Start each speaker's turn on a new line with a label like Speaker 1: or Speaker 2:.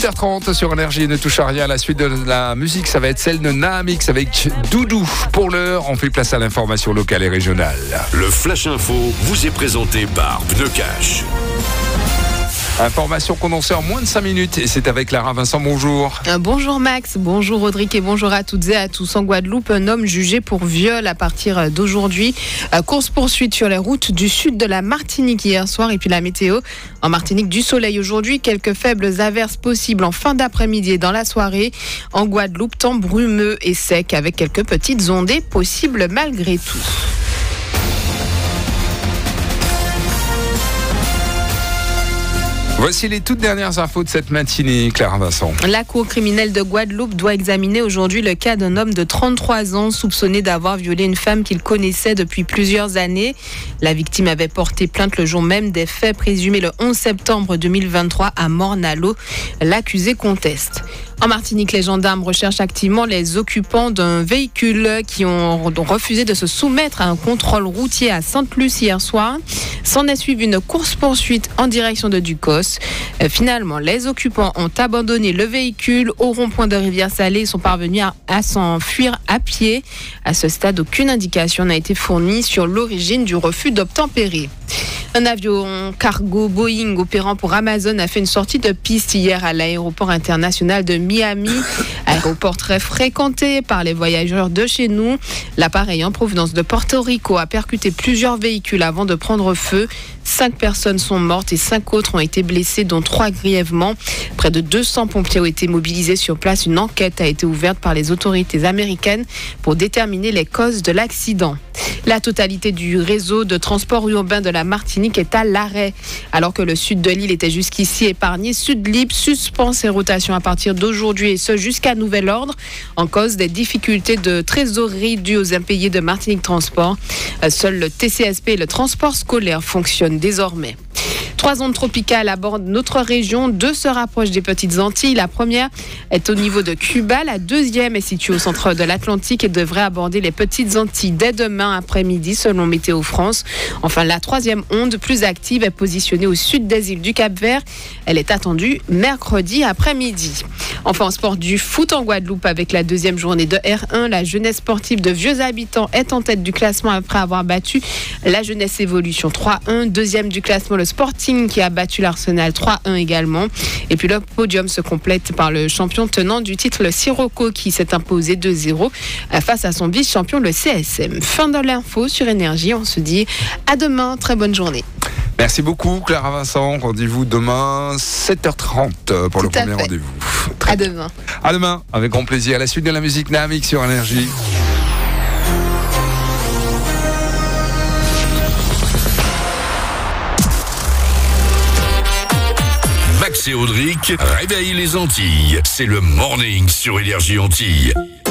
Speaker 1: 7h30 sur Énergie, ne touche à rien. La suite de la musique, ça va être celle de Naamix avec Doudou. Pour l'heure, on fait place à l'information locale et régionale.
Speaker 2: Le Flash Info vous est présenté par Pneu Cash.
Speaker 1: Information condensée en moins de 5 minutes et c'est avec Lara Vincent, bonjour.
Speaker 3: Bonjour Max, bonjour Rodrigue et bonjour à toutes et à tous. En Guadeloupe, un homme jugé pour viol à partir d'aujourd'hui. Course-poursuite sur les routes du sud de la Martinique hier soir et puis la météo. En Martinique, du soleil aujourd'hui, quelques faibles averses possibles en fin d'après-midi et dans la soirée. En Guadeloupe, temps brumeux et sec avec quelques petites ondées possibles malgré tout.
Speaker 1: Voici les toutes dernières infos de cette matinée, Clara Vincent.
Speaker 3: La Cour criminelle de Guadeloupe doit examiner aujourd'hui le cas d'un homme de 33 ans soupçonné d'avoir violé une femme qu'il connaissait depuis plusieurs années. La victime avait porté plainte le jour même des faits présumés le 11 septembre 2023 à Morne-à-l'Eau. L'accusé conteste. En Martinique, les gendarmes recherchent activement les occupants d'un véhicule qui ont refusé de se soumettre à un contrôle routier à Sainte-Luce hier soir. S'en est suivi une course-poursuite en direction de Ducos. Finalement, les occupants ont abandonné le véhicule au rond-point de Rivière-Salée et sont parvenus à s'enfuir à pied. À ce stade, aucune indication n'a été fournie sur l'origine du refus d'obtempérer. Un avion cargo Boeing opérant pour Amazon a fait une sortie de piste hier à l'aéroport international de Miami, aéroport très fréquenté par les voyageurs de chez nous. L'appareil en provenance de Porto Rico a percuté plusieurs véhicules avant de prendre feu. 5 personnes sont mortes et 5 autres ont été blessées, dont 3 grièvement. Près de 200 pompiers ont été mobilisés sur place. Une enquête a été ouverte par les autorités américaines pour déterminer les causes de l'accident. La totalité du réseau de transport urbain de la Martinique est à l'arrêt. Alors que le sud de l'île était jusqu'ici épargné, Sudlib suspend ses rotations à partir d'aujourd'hui et ce jusqu'à nouvel ordre en cause des difficultés de trésorerie dues aux impayés de Martinique Transport. Seul le TCSP et le transport scolaire fonctionnent désormais. 3 ondes tropicales abordent notre région. 2 se rapprochent des petites Antilles. La première est au niveau de Cuba. La deuxième est située au centre de l'Atlantique et devrait aborder les petites Antilles dès demain après-midi selon Météo France. Enfin, la 3e onde plus active est positionnée au sud des îles du Cap-Vert. Elle est attendue mercredi après-midi. Enfin, en sport du foot en Guadeloupe avec la 2e journée de R1. La jeunesse sportive de Vieux Habitants est en tête du classement après avoir battu la jeunesse évolution 3-1. 2e du classement, le Sporting qui a battu l'Arsenal 3-1 également. Et puis le podium se complète par le champion tenant du titre, le Sirocco, qui s'est imposé 2-0 face à son vice-champion, le CSM. Fin de l'info sur Énergie. On se dit à demain. Très bonne journée.
Speaker 1: Merci beaucoup, Clara Vincent. Rendez-vous demain 7h30 pour le premier rendez-vous.
Speaker 3: À demain.
Speaker 1: À demain, avec grand plaisir. À la suite de la musique Naamix sur Énergie.
Speaker 2: Max et Audric réveillent les Antilles. C'est le morning sur Énergie Antilles.